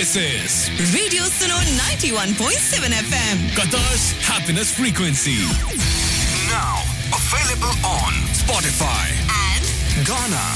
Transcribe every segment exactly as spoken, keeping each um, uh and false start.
This is Radio Suno ninety-one point seven F M. Qatar's happiness frequency. Now available on Spotify And Ghana.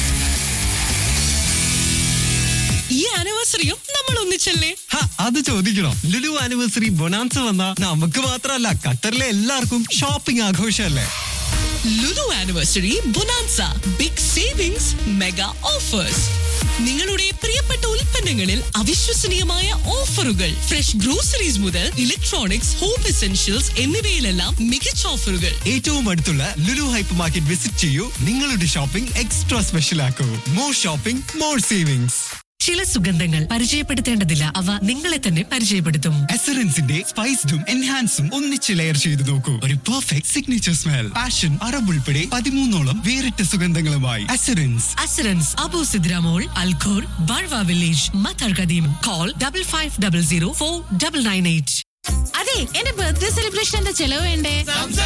ഈ ആനിവേഴ്സറിയും നമ്മൾ ഒന്നിച്ചല്ലേ? അത് ചോദിക്കണോ? Lulu anniversary bonanza വന്ന നമുക്ക് മാത്രമല്ല, ഖത്തറിലെ എല്ലാവർക്കും shopping ആഘോഷമല്ലേ. Lulu anniversary bonanza, big savings, mega offers. നിങ്ങളുടെ പ്രിയപ്പെട്ട ഉൽപ്പന്നങ്ങളിൽ അവിശ്വസനീയമായ ഓഫറുകൾ. ഫ്രഷ് ഗ്രോസറീസ് മുതൽ ഇലക്ട്രോണിക്സ്, ഹോം എസെൻഷ്യൽസ് എന്നിവയിലെല്ലാം മികച്ച ഓഫറുകൾ. ഏറ്റവും അടുത്തുള്ള ലുലു ഹൈപ്പർ മാർക്കറ്റ് വിസിറ്റ് ചെയ്യൂ. നിങ്ങളുടെ shopping extra special ആക്കൂ. More shopping, more savings. ചില സുഗന്ധങ്ങൾ പരിചയപ്പെടുത്തേണ്ടതില്ല, അവ നിങ്ങളെ തന്നെ പരിചയപ്പെടുത്തും. എസറൻസിന്റെ സ്പൈസ്ഡും എൻഹാൻസും ഒന്നിച്ച് ലെയർ ചെയ്ത് നോക്കൂ. ഒരു perfect signature smell. Passion, Arab ഉൾപ്പെടെ പതിമൂന്നോളം വേറിട്ട സുഗന്ധങ്ങളുമായി എസറൻസ്. Assurance, Abu സിദ്രാമോൾ, Al Khor, Barwa village, Mattar കദീം. Call double five double zero four double nine eight. അതെ, എന്റെ ബർത്ത്ഡേ സെലിബ്രേഷന്റെ ചെലവ് വേണ്ടേ?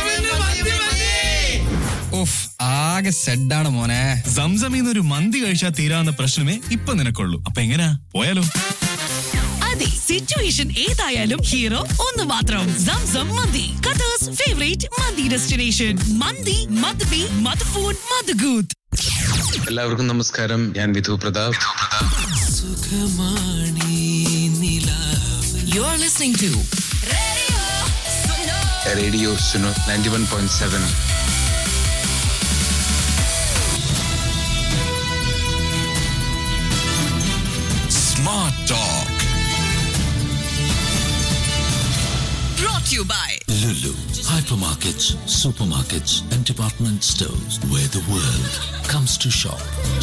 ഉഫ്, ആകെ സെഡാണ് മോനെ. സംസമിന്ന് ഒരു മന്തി കഴിച്ചാൽ തീരാവുന്ന പ്രശ്നമേ ഇപ്പൊ നിനക്കുള്ളൂ. അപ്പൊ എങ്ങനാ, പോയാലോ? അതെ, സിറ്റുവേഷൻ ഏതായാലും ഹീറോ ഒന്ന് മാത്രം. സംസം മന്തി, ഖത്തർസ് ഫേവറേറ്റ് മന്തി ഡെസ്റ്റിനേഷൻ. മന്തി മദ്ബി മദ്ഫൂൺ മദ്ഗൂത്ത്. എല്ലാവർക്കും നമസ്കാരം. ഞാൻ Vidhu Pratap. You are listening to radio Suno ninety one point seven. Smart Talk. brought to you by Lulu, hypermarkets, supermarkets and department stores where the world comes to shop.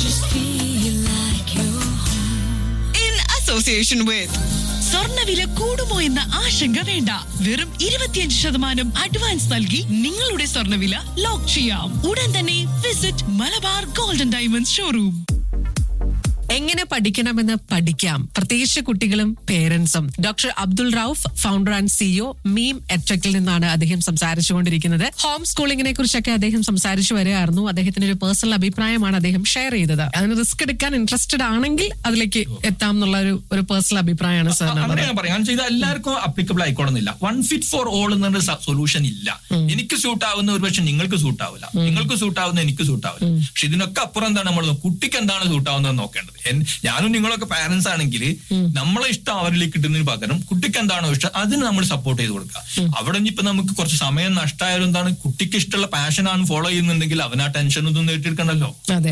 in association with സ്വർണ്ണവില കൂടുമോ എന്ന ആശങ്ക വേണ്ട. വെറും ഇരുപത്തിയഞ്ച് ശതമാനം അഡ്വാൻസ് നൽകി നിങ്ങളുടെ സ്വർണ്ണവില ലോക്ക് ചെയ്യാം. ഉടൻ തന്നെ visit Malabar golden diamonds showroom. എങ്ങനെ പഠിക്കണമെന്ന് പഠിക്കാം, പ്രത്യേകിച്ച് കുട്ടികളും പേരൻസും. Doctor Abdul Rauf, founder and CEO, മീം എഡ്ടെക്കിൽ നിന്നാണ് അദ്ദേഹം സംസാരിച്ചുകൊണ്ടിരിക്കുന്നത്. ഹോം സ്കൂളിങ്ങിനെ കുറിച്ചൊക്കെ അദ്ദേഹം സംസാരിച്ചു വരികയായിരുന്നു. അദ്ദേഹത്തിന്റെ ഒരു പേഴ്സണൽ അഭിപ്രായമാണ് അദ്ദേഹം ഷെയർ ചെയ്തത്. അതിന് റിസ്ക് എടുക്കാൻ ഇൻട്രസ്റ്റഡ് ആണെങ്കിൽ അതിലേക്ക് എത്താം എന്നുള്ള ഒരു ഒരു പേഴ്സണൽ അഭിപ്രായമാണ് സാർ. ഇത് എല്ലാവർക്കും applicable ആയിക്കോളുന്നില്ല. One fit for all എന്നൊരു സൊല്യൂഷൻ ഇല്ല. എനിക്ക് സൂട്ട് ആവുന്ന ഒരു പക്ഷെ നിങ്ങൾക്ക് സൂട്ട് ആവില്ല, നിങ്ങൾക്ക് സൂട്ട് ആവുന്ന എനിക്ക് സൂട്ട് ആവില്ല. പക്ഷെ ഇതിനൊക്കെ അപ്പുറം എന്താണ് നമ്മൾ കുട്ടിക്ക് എന്താണ് സൂട്ട് ആവുന്നത് നോക്കേണ്ടത്. ഞാനും നിങ്ങളൊക്കെ പാരന്റ്സ് ആണെങ്കിൽ നമ്മളെ ഇഷ്ടം അവരിലേക്ക് കിട്ടുന്നതിന് പകരം കുട്ടിക്ക് എന്താണോ ഇഷ്ടം അതിന് നമ്മൾ സപ്പോർട്ട് ചെയ്ത് കൊടുക്കുക. അവിടെ ഇപ്പൊ നമുക്ക് കുറച്ച് സമയം നഷ്ടമായാലും എന്താണ്, കുട്ടിക്ക് ഇഷ്ടമുള്ള പാഷനാണ് ഫോളോ ചെയ്യുന്നുണ്ടെങ്കിൽ അവൻ ആ ടെൻഷൻ ഒന്നും നേടിയെടുക്കണ്ടല്ലോ.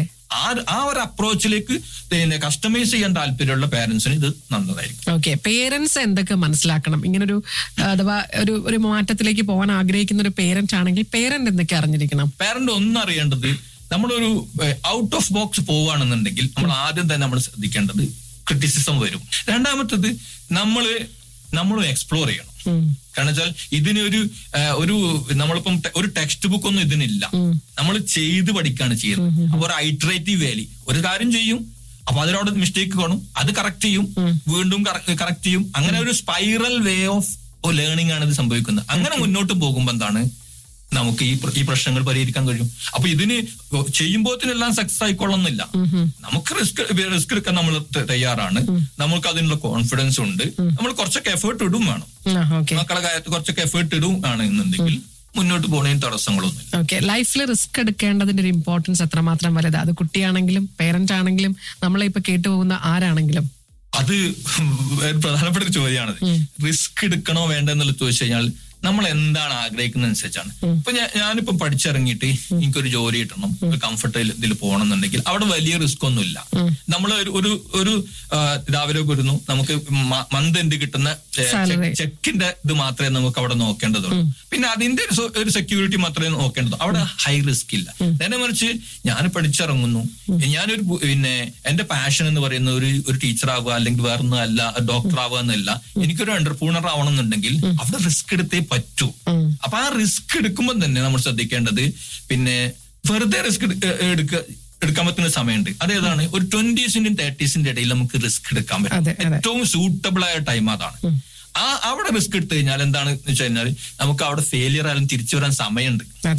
ആ ആ ഒരു അപ്രോച്ചിലേക്ക് പിന്നെ കസ്റ്റമൈസ് ചെയ്യാൻ താല്പര്യമുള്ള പേരൻസിന് ഇത് നല്ലതായിരിക്കും. ഓക്കെ, പേരൻസ് എന്തൊക്കെ മനസ്സിലാക്കണം? ഇങ്ങനൊരു അഥവാ ഒരു ഒരു മാറ്റത്തിലേക്ക് പോകാൻ ആഗ്രഹിക്കുന്ന ഒരു പേരന്റ് ആണെങ്കിൽ പേരന്റ് എന്തൊക്കെ അറിഞ്ഞിരിക്കണം? പേരന്റ് ഒന്നും അറിയേണ്ടത്, നമ്മളൊരു ഔട്ട് ഓഫ് ബോക്സ് പോവുകയാണെന്നുണ്ടെങ്കിൽ നമ്മൾ ആദ്യം തന്നെ നമ്മൾ ശ്രദ്ധിക്കേണ്ടത് ക്രിറ്റിസിസം വരും. രണ്ടാമത്തത് നമ്മള് നമ്മളും എക്സ്പ്ലോർ ചെയ്യണം. കാരണം വെച്ചാൽ ഇതിനൊരു ഒരു നമ്മളിപ്പം ഒരു ടെക്സ്റ്റ് ബുക്ക് ഒന്നും ഇതിനില്ല, നമ്മൾ ചെയ്ത് പഠിക്കുകയാണ് ചെയ്യുന്നത്. അപ്പൊ ഒരു ഐറ്ററേറ്റീവ് വാല്യൂ, ഒരു കാര്യം ചെയ്യും, അപ്പൊ അതിനോട് മിസ്റ്റേക്ക് കാണും, അത് കറക്റ്റ് ചെയ്യും, വീണ്ടും കറക്റ്റ് ചെയ്യും. അങ്ങനെ ഒരു സ്പൈറൽ വേ ഓഫ് ലേണിംഗ് ആണ് ഇത് സംഭവിക്കുന്നത്. അങ്ങനെ മുന്നോട്ട് പോകുമ്പോൾ എന്താണ്, നമുക്ക് ഈ ഈ പ്രശ്നങ്ങൾ പരിഹരിക്കാൻ കഴിയും. അപ്പൊ ഇതിന് ചെയ്യുമ്പോഴത്തിനെല്ലാം സക്സസ് ആയിക്കൊള്ളുന്നില്ല. നമുക്ക് റിസ്ക് റിസ്ക് എടുക്കാൻ നമ്മൾ തയ്യാറാണ്, നമുക്ക് അതിനുള്ള കോൺഫിഡൻസ് ഉണ്ട്, നമ്മൾ കുറച്ചൊക്കെ എഫേർട്ട് ഇടും വേണം. മക്കളെ കാര്യത്തിൽ കുറച്ചൊക്കെ എഫേർട്ട് ഇടും ആണ് എന്നുണ്ടെങ്കിൽ മുന്നോട്ട് പോകുന്നതിന് തടസ്സങ്ങളൊന്നും. ഓക്കെ, ലൈഫിൽ റിസ്ക് എടുക്കേണ്ടതിന്റെ ഒരു ഇമ്പോർട്ടൻസ് എത്രമാത്രം വലുത്? അത് കുട്ടിയാണെങ്കിലും പേരന്റ് ആണെങ്കിലും നമ്മളെ ഇപ്പൊ കേട്ടുപോകുന്ന ആരാണെങ്കിലും. അത് പ്രധാനപ്പെട്ട ഒരു ചോദ്യമാണത്. റിസ്ക് എടുക്കണോ വേണ്ടെന്നുള്ള ചോദിച്ചു കഴിഞ്ഞാൽ നമ്മൾ എന്താണ് ആഗ്രഹിക്കുന്ന അനുസരിച്ചാണ്. ഇപ്പൊ ഞാൻ ഞാനിപ്പം പഠിച്ചിറങ്ങിയിട്ട് എനിക്കൊരു ജോലി കിട്ടണം, ഒരു കംഫർട്ട് ഇതിൽ പോകണം എന്നുണ്ടെങ്കിൽ അവിടെ വലിയ റിസ്ക് ഒന്നും ഇല്ല. നമ്മൾ ഒരു ഒരു രാവിലെ വരുന്നു, നമുക്ക് മന്ത് എന്ത് കിട്ടുന്ന ചെക്കിന്റെ ഇത് മാത്രമേ നമുക്ക് അവിടെ നോക്കേണ്ടതുള്ളൂ. പിന്നെ അതിന്റെ ഒരു സെക്യൂരിറ്റി മാത്രമേ നോക്കേണ്ടതുള്ളൂ. അവിടെ ഹൈ റിസ്ക് ഇല്ല. നേരെ മറിച്ച് ഞാൻ പഠിച്ചിറങ്ങുന്നു, ഞാനൊരു പിന്നെ എന്റെ പാഷൻ എന്ന് പറയുന്ന ഒരു ഒരു ടീച്ചർ ആവുക അല്ലെങ്കിൽ വേറൊന്നും അല്ല, ഡോക്ടർ ആവുക എന്നല്ല, എനിക്കൊരു എന്റർപ്രൂണർ ആവണം എന്നുണ്ടെങ്കിൽ അവിടെ റിസ്ക് എടുത്തേ പറ്റൂ. അപ്പൊ ആ റിസ്ക് എടുക്കുമ്പോൾ തന്നെ നമ്മൾ ശ്രദ്ധിക്കേണ്ടത്, പിന്നെ വെറുതെ റിസ്ക് എടുക്ക എടുക്കാൻ പറ്റുന്ന സമയമുണ്ട്. അതേതാണ്, ഒരു ട്വന്റീസിന്റെയും തേർട്ടീസിന്റെ ഇടയിൽ നമുക്ക് റിസ്ക് എടുക്കാൻ പറ്റും. ഏറ്റവും സൂട്ടബിൾ ആയ ടൈം അതാണ്. ആ അവിടെ റിസ്ക് എടുത്തു കഴിഞ്ഞാൽ എന്താണ് വെച്ച് കഴിഞ്ഞാൽ നമുക്ക് അവിടെ ഫെയിലിയർ ആയാലും തിരിച്ചു വരാൻ സമയമുണ്ട്.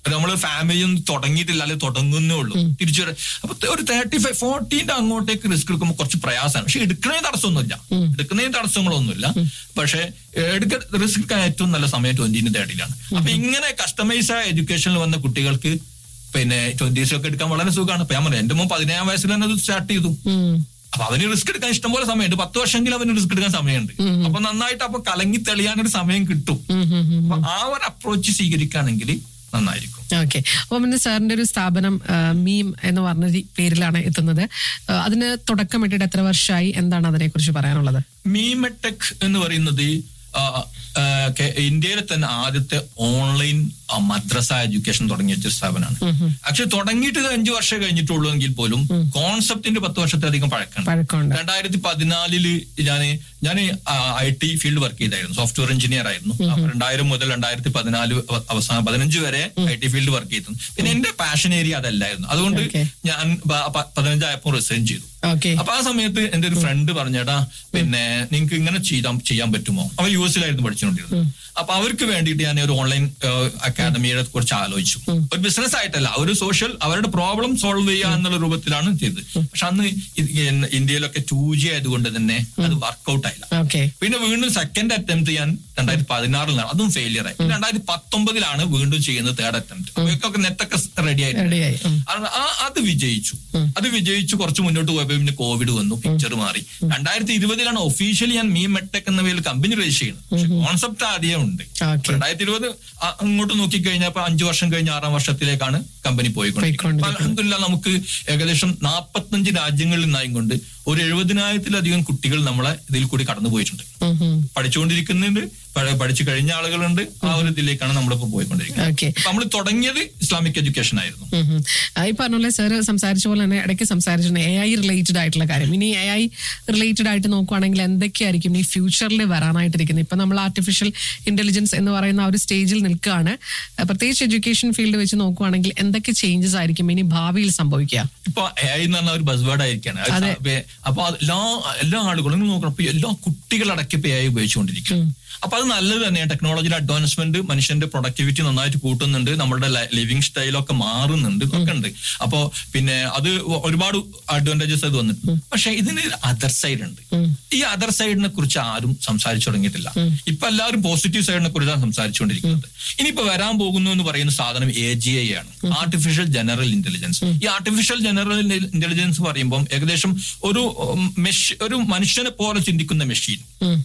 നമ്മൾ ഫാമിലിയും തുടങ്ങിയിട്ടില്ല, അല്ലെങ്കിൽ തുടങ്ങുന്നേ ഉള്ളൂ. തിരിച്ചു വരാം. അപ്പൊ ഒരു തേർട്ടി ഫൈവ് ഫോർട്ടീന്റെ അങ്ങോട്ടേക്ക് റിസ്ക് എടുക്കുമ്പോൾ കുറച്ച് പ്രയാസമാണ്. പക്ഷെ എടുക്കുന്നതിന് തടസ്സമൊന്നുമില്ല, എടുക്കുന്നതിന് തടസ്സങ്ങളൊന്നുമില്ല. പക്ഷെ എടുക്ക റിസ്ക് എടുക്കാൻ ഏറ്റവും നല്ല സമയം ട്വന്റിന് തേർട്ടിയിലാണ്. അപ്പൊ ഇങ്ങനെ കസ്റ്റമൈസ് ആയ എഡ്യൂക്കേഷനിൽ വന്ന കുട്ടികൾക്ക് പിന്നെ ട്വന്റീസിലൊക്കെ എടുക്കാൻ വളരെ സുഖമാണ്. ഇപ്പൊ ഞാൻ പറയാം, എന്റെ മുമ്പ് പതിനേഴാം വയസ്സിൽ തന്നെ അത് സ്റ്റാർട്ട് ചെയ്തു. അപ്പൊ അവന് റിസ്ക് എടുക്കാൻ ഇഷ്ടംപോലെ സമയമുണ്ട്. പത്ത് വർഷമെങ്കിലും അവന് റിസ്ക് എടുക്കാൻ സമയമുണ്ട്. അപ്പൊ നന്നായിട്ട് അപ്പൊ കലങ്ങി തെളിയാനൊരു സമയം കിട്ടും. അപ്പൊ ആ ഒരു അപ്രോച്ച് സ്വീകരിക്കുകയാണെങ്കിൽ നന്നായിരിക്കും. ഓക്കെ. അപ്പൊ പിന്നെ സാറിന്റെ ഒരു സ്ഥാപനം മീം എന്ന് പറഞ്ഞ പേരിലാണ് എത്തുന്നത്. അതിന് തുടക്കമിട്ടിട്ട് എത്ര വർഷമായി? എന്താണ് അതിനെ കുറിച്ച് പറയാനുള്ളത്? മീമെടെക് എന്ന് പറയുന്നത് ഇന്ത്യയിലെ തന്നെ ആദ്യത്തെ ഓൺലൈൻ മദ്രസ എഡ്യൂക്കേഷൻ തുടങ്ങിയ ഒരു സ്ഥാപനമാണ്. ആക്ച്വലി തുടങ്ങിയിട്ട് അഞ്ചു വർഷം കഴിഞ്ഞിട്ടുള്ളൂ എങ്കിൽ പോലും കോൺസെപ്റ്റിന്റെ പത്ത് വർഷത്തിലധികം പഴക്കമുണ്ട്. രണ്ടായിരത്തി പതിനാലില് ഞാൻ ഞാൻ ഐ ടി ഫീൽഡ് വർക്ക് ചെയ്തായിരുന്നു, സോഫ്റ്റ്വെയർ എഞ്ചിനീയർ ആയിരുന്നു. രണ്ടായിരം മുതൽ രണ്ടായിരത്തി പതിനാല് അവസാനം പതിനഞ്ച് വരെ ഐ ടി ഫീൽഡ് വർക്ക് ചെയ്തു. പിന്നെ എന്റെ പാഷൻ ഏരിയ അതല്ലായിരുന്നു. അതുകൊണ്ട് ഞാൻ പതിനഞ്ചായപ്പോൾ റിസൈൻ ചെയ്തു. അപ്പൊ ആ സമയത്ത് എന്റെ ഒരു ഫ്രണ്ട് പറഞ്ഞേടാ, പിന്നെ നിങ്ങൾക്ക് ഇങ്ങനെ ചെയ്യാൻ ചെയ്യാൻ പറ്റുമോ? അവർ യു എസിലായിരുന്നു പഠിച്ചുകൊണ്ടിരുന്നത്. അപ്പൊ അവർക്ക് വേണ്ടിയിട്ട് ഞാൻ ഒരു ഓൺലൈൻ അക്കാദമിയെ കുറിച്ച് ആലോചിച്ചു. ഒരു ബിസിനസ് ആയിട്ടല്ല, ഒരു സോഷ്യൽ അവരുടെ പ്രോബ്ലം സോൾവ് ചെയ്യുക എന്നുള്ള രൂപത്തിലാണ് ചെയ്തത്. പക്ഷെ അന്ന് ഇന്ത്യയിലൊക്കെ ടു ജി ആയതുകൊണ്ട് തന്നെ അത് വർക്ക്ഔട്ട് ആയില്ല. പിന്നെ വീണ്ടും സെക്കൻഡ് അറ്റംപ്റ്റ് ഞാൻ രണ്ടായിരത്തി പതിനാറിലാണ്, അതും ഫെയിലിയർ ആയി. രണ്ടായിരത്തി പത്തൊമ്പതിലാണ് വീണ്ടും ചെയ്യുന്നത് തേർഡ് അറ്റംപ്റ്റ്. അവർക്കൊക്കെ നെറ്റൊക്കെ റെഡി ആയിട്ട് അത് വിജയിച്ചു. അത് വിജയിച്ചു കുറച്ച് മുന്നോട്ട് പോയപ്പോൾ പിന്നെ കോവിഡ് വന്നു, പിക്ചർ മാറി. രണ്ടായിരത്തി ഇരുപതിലാണ് ഒഫീഷ്യലി ഞാൻ മീമെടെക് എന്ന പേരിൽ കമ്പനി രജിസ്റ്റർ ചെയ്യുന്നത്. പക്ഷെ കോൺസെപ്റ്റ് ആദ്യം ഉണ്ട്. രണ്ടായിരത്തി ഇരുപത് അങ്ങോട്ട് നോക്കിക്കഴിഞ്ഞാൽ അഞ്ചു വർഷം കഴിഞ്ഞ് ആറാം വർഷത്തിലേക്കാണ് കമ്പനി പോയിക്കൊണ്ടിരിക്കുന്നത്. അൽഹംദുലില്ലാഹ് നമുക്ക് ഏകദേശം നാൽപ്പത്തഞ്ച് രാജ്യങ്ങളിൽ നിന്നായും കൊണ്ട് ഒരു എഴുപതിനായിരത്തിലധികം കുട്ടികൾ നമ്മളെ ഇതിൽ കൂടി കടന്നു പോയിട്ടുണ്ട്. പഠിച്ചുകൊണ്ടിരിക്കുന്നുണ്ട്, പഠിച്ചു കഴിഞ്ഞ ആളുകളുണ്ട്. ആ ഒരു ഇതിലേക്കാണ് നമ്മളിപ്പോ പോയിക്കൊണ്ടിരിക്കുന്നത്. നമ്മൾ തുടങ്ങിയത് ഇസ്ലാമിക് എഡ്യൂക്കേഷൻ ആയിരുന്നു. ഈ പറഞ്ഞ സാറ് സംസാരിച്ച പോലെ തന്നെ ഇടയ്ക്ക് സംസാരിച്ചിട്ടുണ്ട് എ ഐ റിലേറ്റഡ് ആയിട്ടുള്ള കാര്യം. ഇനി എ ഐ റിലേറ്റഡ് ആയിട്ട് നോക്കുവാണെങ്കിൽ എന്തൊക്കെയായിരിക്കും ഈ ഫ്യൂച്ചറിൽ വരാനായിട്ടിരിക്കുന്നത്? ഇപ്പൊ നമ്മൾ ആർട്ടിഫിഷ്യൽ ഇന്റലിജൻസ് എന്ന് പറയുന്ന ആ ഒരു സ്റ്റേജിൽ നിൽക്കുകയാണ്. പ്രത്യേകിച്ച് എഡ്യൂക്കേഷൻ ഫീൽഡ് വെച്ച് നോക്കുവാണെങ്കിൽ എന്തൊക്കെ ചേഞ്ചസ് ആയിരിക്കും ഇനി ഭാവിയിൽ സംഭവിക്കുക? ഇപ്പൊ എ ഐ എന്ന് പറഞ്ഞ ഒരു ബസ് വേർഡ് ആയിരിക്കാണ്. അപ്പൊ എല്ലാ എല്ലാ ആളുകളും നോക്കണം. ഇപ്പൊ എല്ലാ കുട്ടികളടക്കം ഇപ്പൊ എ ഐ ഉപയോഗിച്ചുകൊണ്ടിരിക്കും. അപ്പൊ അത് നല്ലത് തന്നെയാണ്. ടെക്നോളജിയുടെ അഡ്വാൻസ്മെന്റ് മനുഷ്യന്റെ പ്രൊഡക്ടിവിറ്റി നന്നായിട്ട് കൂട്ടുന്നുണ്ട്, നമ്മുടെ ലിവിങ് സ്റ്റൈലൊക്കെ മാറുന്നുണ്ട്, ഒക്കെ ഉണ്ട്. അപ്പൊ പിന്നെ അത് ഒരുപാട് അഡ്വാൻറ്റേജസ് അത് വന്നിട്ടുണ്ട്. പക്ഷെ ഇതിന് അതർ സൈഡ് ഉണ്ട്. ഈ അതർ സൈഡിനെ കുറിച്ച് ആരും സംസാരിച്ചു തുടങ്ങിയിട്ടില്ല. ഇപ്പൊ എല്ലാവരും പോസിറ്റീവ് സൈഡിനെ കുറിച്ചാണ് സംസാരിച്ചുകൊണ്ടിരിക്കുന്നത്. ഇനിയിപ്പോ വരാൻ പോകുന്നു എന്ന് പറയുന്ന സാധനം എ ജി ഐ ആണ്, ആർട്ടിഫിഷ്യൽ ജനറൽ ഇന്റലിജൻസ്. ഈ ആർട്ടിഫിഷ്യൽ ജനറൽ ഇന്റലിജൻസ് പറയുമ്പോൾ ഏകദേശം ഒരു മെഷീൻ, ഒരു മനുഷ്യനെ പോലെ ചിന്തിക്കുന്ന മെഷീൻ.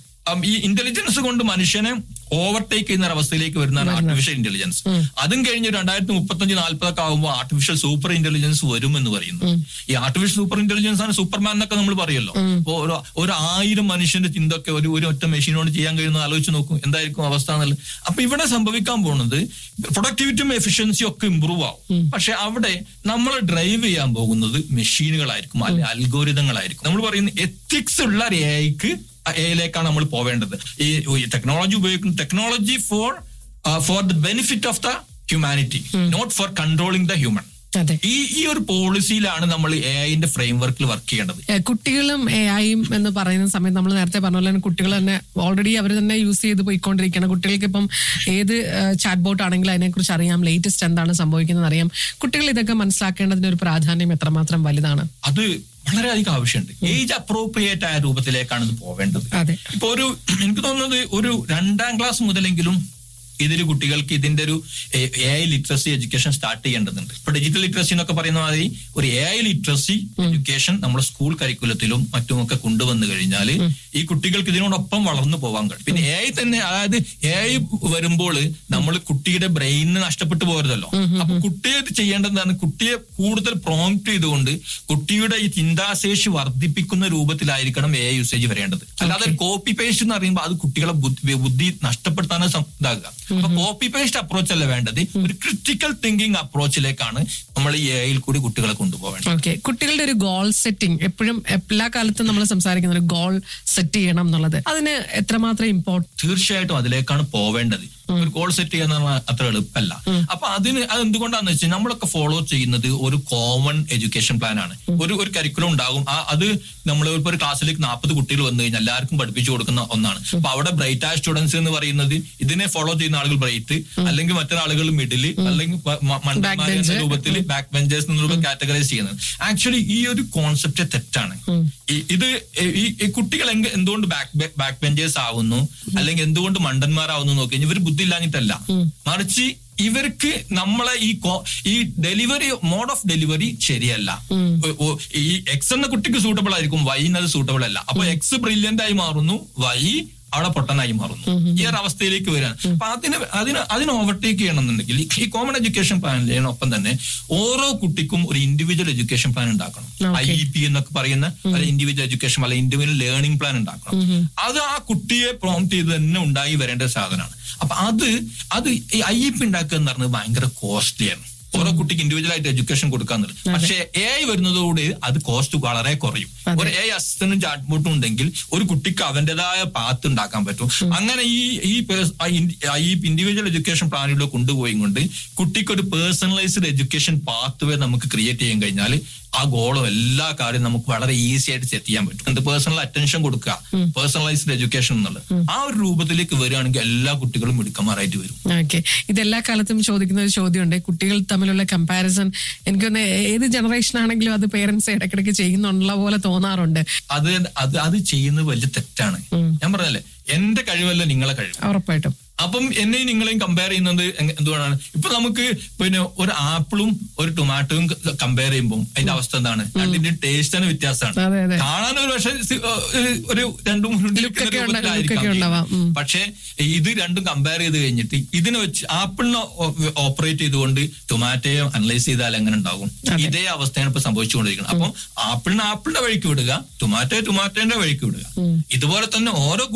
ഈ ഇന്റലിജൻസ് കൊണ്ട് മനുഷ്യനെ ഓവർടേക്ക് ചെയ്യുന്ന അവസ്ഥയിലേക്ക് വരുന്നതാണ് ആർട്ടിഫിഷ്യൽ ഇന്റലിജൻസ്. അതും കഴിഞ്ഞ് രണ്ടായിരത്തി മുപ്പത്തഞ്ച് നാല്പതൊക്കെ ആകുമ്പോൾ ആർട്ടിഫിഷ്യൽ സൂപ്പർ ഇന്റലിജൻസ് വരും എന്ന് പറയുന്നു. ഈ ആർട്ടിഫിഷ്യൽ സൂപ്പർ ഇന്റലിജൻസ് ആണ് സൂപ്പർമാൻ എന്നൊക്കെ നമ്മൾ പറയുമല്ലോ. അപ്പൊ ഒരു ആയിരം മനുഷ്യന്റെ ചിന്തയൊക്കെ ഒരു ഒരു ഒറ്റ മെഷീനോട് ചെയ്യാൻ കഴിയുന്ന ആലോചിച്ച് നോക്കും എന്തായിരിക്കും അവസ്ഥ എന്നുള്ളത്. അപ്പൊ ഇവിടെ സംഭവിക്കാൻ പോകുന്നത് പ്രൊഡക്ടിവിറ്റിയും എഫിഷ്യൻസിയും ഒക്കെ ഇമ്പ്രൂവ് ആവും. പക്ഷെ അവിടെ നമ്മൾ ഡ്രൈവ് ചെയ്യാൻ പോകുന്നത് മെഷീനുകളായിരിക്കും, അല്ലെങ്കിൽ അൽഗോരിതങ്ങളായിരിക്കും. നമ്മൾ പറയുന്ന എത്തിക്സ് ഉള്ള എ ഐക്ക് എയിലേക്കാണ് നമ്മൾ പോവേണ്ടത്. ഈ ടെക്നോളജി ഉപയോഗിക്കുന്ന technology for for the benefit of the humanity, not four controlling the human. ഈ ഈ ഒരു പോളിസിയിലാണ് നമ്മൾ എ ഐന്റെ ഫ്രെയിം വർക്കിൽ വർക്ക് ചെയ്യേണ്ടത്. കുട്ടികളും എ ഐയും എന്ന് പറയുന്ന സമയത്ത് നമ്മൾ നേരത്തെ പറഞ്ഞ പോലെ തന്നെ കുട്ടികൾ തന്നെ ഓൾറെഡി അവർ തന്നെ യൂസ് ചെയ്ത് പോയിക്കൊണ്ടിരിക്കുകയാണ്. കുട്ടികൾക്ക് ഇപ്പം ഏത് ചാറ്റ് ബോട്ട് ആണെങ്കിലും അതിനെക്കുറിച്ച് അറിയാം, ലേറ്റസ്റ്റ് എന്താണ് സംഭവിക്കുന്നത് അറിയാം. കുട്ടികൾ ഇതൊക്കെ മനസ്സിലാക്കേണ്ടതിന്റെ ഒരു പ്രാധാന്യം എത്രമാത്രം വലുതാണ്? അത് വളരെയധികം ആവശ്യമുണ്ട്. ഏജ് അപ്രോപ്രിയേറ്റ് ആയ രൂപത്തിലേക്കാണ് ഇത് പോവേണ്ടത്. ഇപ്പൊ ഒരു എനിക്ക് തോന്നുന്നത് ഒരു രണ്ടാം ക്ലാസ് മുതലെങ്കിലും ഇതിൽ കുട്ടികൾക്ക് ഇതിന്റെ ഒരു A I literacy education start ചെയ്യേണ്ടതുണ്ട്. ഇപ്പൊ ഡിജിറ്റൽ ലിറ്ററസി എന്നൊക്കെ പറയുന്ന മാതിരി ഒരു എ ഐ ലിറ്ററസി എഡ്യൂക്കേഷൻ നമ്മുടെ സ്കൂൾ കരിക്കുലത്തിലും മറ്റുമൊക്കെ കൊണ്ടുവന്നു കഴിഞ്ഞാൽ ഈ കുട്ടികൾക്ക് ഇതിനോടൊപ്പം വളർന്നു പോകാൻ കഴിയും. പിന്നെ എ ഐ തന്നെ, അതായത് എ ഐ വരുമ്പോൾ നമ്മൾ കുട്ടിയുടെ ബ്രെയിനിന് നഷ്ടപ്പെട്ടു പോകരുതല്ലോ. അപ്പൊ കുട്ടിയെ ചെയ്യേണ്ടതാണ്, കുട്ടിയെ കൂടുതൽ പ്രോംപ്റ്റ് ചെയ്തുകൊണ്ട് കുട്ടിയുടെ ഈ ചിന്താശേഷി വർദ്ധിപ്പിക്കുന്ന രൂപത്തിലായിരിക്കണം എ ഐ യൂസേജ് വരേണ്ടത്. അല്ലാതെ കോപ്പി പേസ്റ്റ് എന്ന് പറയുമ്പോൾ അത് കുട്ടികളെ ബുദ്ധി നഷ്ടപ്പെടുത്താനും ഇതാകുക. അപ്പൊ കോപ്പി പേസ്റ്റ് അപ്രോച്ച് അല്ല വേണ്ടത്, ഒരു ക്രിട്ടിക്കൽ തിങ്കിങ് അപ്രോച്ചിലേക്കാണ് നമ്മൾ ഈ എ ഐയിൽ കൂടി കുട്ടികളെ കൊണ്ടുപോകേണ്ടത്. ഓക്കെ, കുട്ടികളുടെ ഒരു ഗോൾ സെറ്റിംഗ് എപ്പോഴും എല്ലാ കാലത്തും നമ്മൾ സംസാരിക്കുന്ന ഒരു ഗോൾ സെറ്റ് ചെയ്യണം എന്നുള്ളത് അതിന് എത്രമാത്രം ഇമ്പോർട്ടൻറ്റ്? തീർച്ചയായിട്ടും അതിലേക്കാണ് പോവേണ്ടത്. ഒരു ഗോൾ സെറ്റ് ചെയ്യാന്ന് പറഞ്ഞാൽ അത്ര എളുപ്പമല്ല. അപ്പൊ അതിന് അത് എന്തുകൊണ്ടാന്ന് വെച്ചാൽ നമ്മളൊക്കെ ഫോളോ ചെയ്യുന്നത് ഒരു കോമൺ എഡ്യൂക്കേഷൻ പ്ലാൻ ആണ്. ഒരു ഒരു കരിക്കുലം ഉണ്ടാകും. അത് നമ്മൾ ഇപ്പൊ ഒരു ക്ലാസ്സിലേക്ക് നാൽപ്പത് കുട്ടികൾ വന്നു കഴിഞ്ഞാൽ എല്ലാവർക്കും പഠിപ്പിച്ചു കൊടുക്കുന്ന ഒന്നാണ്. അപ്പൊ അവിടെ ബ്രൈറ്റ് ആയ സ്റ്റുഡൻസ് എന്ന് പറയുന്നത് ഇതിനെ ഫോളോ ചെയ്യുന്ന ആളുകൾ ബ്രൈറ്റ്, അല്ലെങ്കിൽ മറ്റൊരാളുകൾ മിഡില്, അല്ലെങ്കിൽ മണ്ടന്മാർ എന്ന രൂപത്തിൽ ബാക്ക് ബെഞ്ചേഴ്സ് എന്നുള്ള കാറ്റഗറൈസ് ചെയ്യുന്നത്. ആക്ച്വലി ഈ ഒരു കോൺസെപ്റ്റ് തെറ്റാണ്. ഇത് ഈ കുട്ടികൾ എന്തുകൊണ്ട് ബാക്ക് ബാക്ക് ബെഞ്ചേഴ്സ് ആവുന്നു, അല്ലെങ്കിൽ എന്തുകൊണ്ട് മണ്ടന്മാരാവുന്നു നോക്കി കഴിഞ്ഞാൽ ഇവർ ബുദ്ധി ഇല്ലാഞ്ഞിട്ടല്ല, മറിച്ച് ഇവർക്ക് നമ്മളെ ഈ ഈ ഡെലിവറി മോഡ് ഓഫ് ഡെലിവറി ശരിയല്ല. ഈ എക്സ് എന്ന കുട്ടിക്ക് സൂട്ടബിൾ ആയിരിക്കും, വൈ എന്നത് സൂട്ടബിൾ അല്ല. അപ്പൊ എക്സ് ബ്രില്യന്റ് ആയി മാറുന്നു, വൈ അവിടെ പൊട്ടനായി മാറുന്നു. ഈ ഒരു അവസ്ഥയിലേക്ക് വരാൻ അപ്പൊ അതിന് അതിന് അതിന് ഓവർടേക്ക് ചെയ്യണമെന്നുണ്ടെങ്കിൽ ഈ കോമൺ എഡ്യൂക്കേഷൻ പ്ലാനിനൊപ്പം തന്നെ ഓരോ കുട്ടിക്കും ഒരു ഇൻഡിവിജ്വൽ എഡ്യൂക്കേഷൻ പ്ലാൻ ഉണ്ടാക്കണം. ഐ ഇ പി എന്നൊക്കെ പറയുന്ന ഒരു ഇൻഡിവിജ്വൽ എഡ്യൂക്കേഷൻ അല്ല ഇൻഡിവിജ്വൽ ലേണിംഗ് പ്ലാൻ ഉണ്ടാക്കണം. അത് ആ കുട്ടിയെ പ്രോംപ്റ്റ് ചെയ്ത് തന്നെ ഉണ്ടായി വരേണ്ട സാധനമാണ്. അപ്പൊ അത് അത് ഈ ഐ ഇ പി ഉണ്ടാക്കുക എന്ന് പറഞ്ഞത് ഭയങ്കര കോസ്റ്റ്ലിയാണ്. ഓരോ കുട്ടിക്ക് ഇൻഡിവിജ്വൽ ആയിട്ട് എഡ്യൂക്കേഷൻ കൊടുക്കാന്നുള്ളത്. പക്ഷെ എ ഐ വരുന്നതോടെ അത് കോസ്റ്റ് വളരെ കുറയും. ഒരു എ ഐ അസിസ്റ്റന്റും ചാറ്റ് ബോട്ടും ഉണ്ടെങ്കിൽ ഒരു കുട്ടിക്ക് അവന്റേതായ പാത്ത് ഉണ്ടാക്കാൻ പറ്റും. അങ്ങനെ ഈ ഈ ഇൻഡിവിജ്വൽ എഡ്യൂക്കേഷൻ പ്ലാനിലൂടെ കൊണ്ടുപോയി കൊണ്ട് കുട്ടിക്ക് ഒരു പേഴ്സണലൈസ്ഡ് എഡ്യൂക്കേഷൻ പാത്ത് വേ നമുക്ക് ക്രിയേറ്റ് ചെയ്യാൻ കഴിഞ്ഞാൽ ആ ഗോളോ എല്ലാ കാര്യം നമുക്ക് വളരെ ഈസി ആയിട്ട് സെറ്റ് ചെയ്യാൻ പറ്റും. എന്ത് പേഴ്സണൽ അറ്റൻഷൻ കൊടുക്കുക, പേഴ്സണലൈസ്ഡ് എഡ്യൂക്കേഷൻ എന്നുള്ളത് ആ ഒരു രൂപത്തിലേക്ക് വരികയാണെങ്കിൽ എല്ലാ കുട്ടികളും മിടുക്കന്മാരായിട്ട് വരും. ഓക്കെ, ഇതെല്ലാ കാലത്തും ചോദിക്കുന്ന ഒരു ചോദ്യമുണ്ട്, കുട്ടികൾ തമ്മിലുള്ള കമ്പാരിസൺ. എനിക്കൊന്ന് ഏത് ജനറേഷൻ ആണെങ്കിലും അത് പേരൻസ് ഇടയ്ക്കിടയ്ക്ക് ചെയ്യുന്നുള്ള പോലെ തോന്നാറുണ്ട്. അത് അത് അത് ചെയ്യുന്നത് വലിയ തെറ്റാണ്. ഞാൻ പറഞ്ഞല്ലേ, എന്റെ കഴിവല്ല നിങ്ങളെ കഴിവ്. ഉറപ്പായിട്ടും. അപ്പം എന്നെയും നിങ്ങളെയും കമ്പയർ ചെയ്യുന്നത് എന്തുകൊണ്ടാണ്? ഇപ്പൊ നമുക്ക് പിന്നെ ഒരു ആപ്പിളും ഒരു ടൊമാറ്റോയും കമ്പയർ ചെയ്യുമ്പോൾ അതിന്റെ അവസ്ഥ എന്താണ്? രണ്ടിന്റെ ടേസ്റ്റ് തന്നെ വ്യത്യാസമാണ്. കാണാൻ ഒരു പക്ഷേ ഒരു രണ്ടും പക്ഷെ ഇത് രണ്ടും കമ്പയർ ചെയ്ത് കഴിഞ്ഞിട്ട് ഇതിനെ വെച്ച് ആപ്പിളിനെ ഓപ്പറേറ്റ് ചെയ്തുകൊണ്ട് ടൊമാറ്റോയെ അനലൈസ് ചെയ്താൽ എങ്ങനെ ഉണ്ടാകും? ഇതേ അവസ്ഥയാണ് ഇപ്പൊ സംഭവിച്ചുകൊണ്ടിരിക്കുന്നത്. അപ്പം ആപ്പിളിനെ ആപ്പിളിന്റെ വഴിക്ക് വിടുക, ടൊമാറ്റോ ടൊമാറ്റോന്റെ വഴിക്ക് വിടുക. ഇതുപോലെ തന്നെ ഓരോ